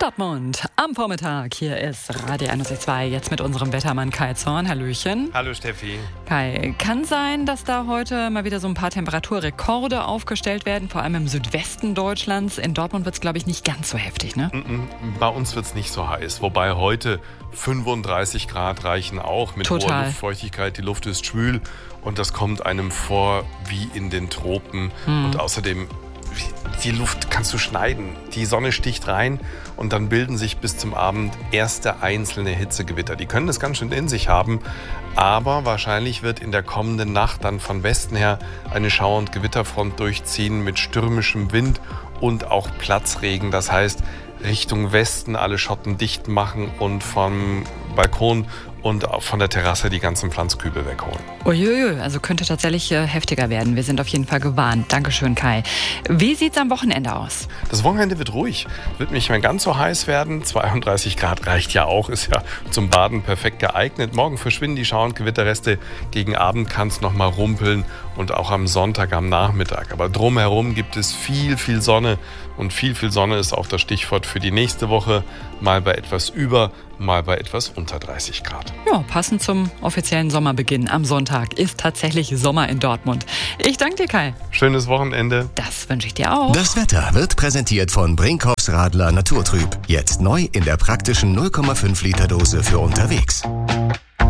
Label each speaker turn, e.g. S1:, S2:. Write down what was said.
S1: Dortmund am Vormittag. Hier ist Radio 162, jetzt mit unserem Wettermann Kai Zorn. Hallöchen.
S2: Hallo Steffi.
S1: Kai, kann sein, dass da heute mal wieder so ein paar Temperaturrekorde aufgestellt werden, vor allem im Südwesten Deutschlands. In Dortmund wird es, glaube ich, nicht ganz so heftig, ne?
S2: Bei uns wird es nicht so heiß, wobei heute 35 Grad reichen auch mit
S1: Total.
S2: hoher Luftfeuchtigkeit. Die Luft ist schwül und das kommt einem vor wie in den Tropen. Und außerdem, die Luft kannst du schneiden. Die Sonne sticht rein und dann bilden sich bis zum Abend erste einzelne Hitzegewitter. Die können das ganz schön in sich haben, aber wahrscheinlich wird in der kommenden Nacht dann von Westen her eine Schauer- und Gewitterfront durchziehen mit stürmischem Wind und auch Platzregen. Das heißt, Richtung Westen alle Schotten dicht machen und vom Balkon und auch von der Terrasse die ganzen Pflanzkübel wegholen.
S1: Uiuiui, also könnte tatsächlich heftiger werden. Wir sind auf jeden Fall gewarnt. Dankeschön, Kai. Wie sieht's am Wochenende aus?
S2: Das Wochenende wird ruhig, wird nicht mehr ganz so heiß werden. 32 Grad reicht ja auch, ist ja zum Baden perfekt geeignet. Morgen verschwinden die Schauer- und Gewitterreste. Gegen Abend kann es noch mal rumpeln und auch am Sonntag am Nachmittag. Aber drumherum gibt es viel Sonne und viel Sonne ist auch das Stichwort für die nächste Woche. Mal bei etwas über, mal bei etwas unter 30 Grad.
S1: Ja, passend zum offiziellen Sommerbeginn am Sonntag ist tatsächlich Sommer in Dortmund. Ich danke dir, Kai.
S2: Schönes Wochenende.
S1: Das wünsche ich dir auch.
S3: Das Wetter wird präsentiert von Brinkhoffs Radler Naturtrüb. Jetzt neu in der praktischen 0,5 Liter Dose für unterwegs.